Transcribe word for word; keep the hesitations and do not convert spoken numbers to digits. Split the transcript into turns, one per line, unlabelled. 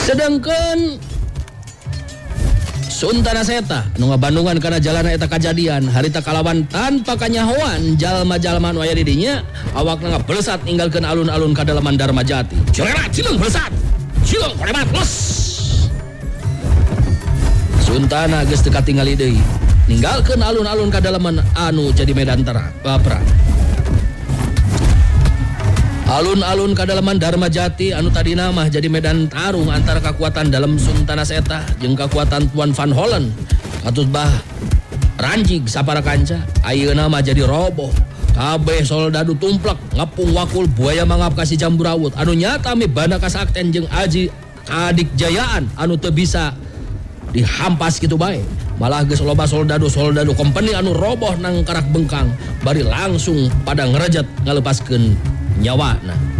Sedangkan Suntana Seta nu ngabandungan kana jalana eta kajadian harita kalawan tanpa kanyahoan jalma-jalma nu aya di dinya awakna ngabelesat ninggalkeun alun-alun kadalaman Darmajati. Cilena cileung belesat. Cileung koremat los. Suntana geus teu katingali deui. Ninggalkeun alun-alun kadalaman anu jadi medan terang perang. Alun-alun kadalaman Darmajati anu tadina mah jadi medan tarung antara kekuatan dalam Suntana Seta jeung kekuatan Tuan Van Hollen katut bah ranjig sapara kanca ayeuna mah jadi roboh kabeh soldadu tumplek ngepung wakul buaya mangap kasih jamburawut anu nyata mibana kasakten jeung aji kadikjayaan anu teu bisa dihampas kitu bae malah geus loba soldadu-soldadu kompeni anu roboh nang karak bengkang bari langsung pada ngerejat ngalepaskeun nyawana.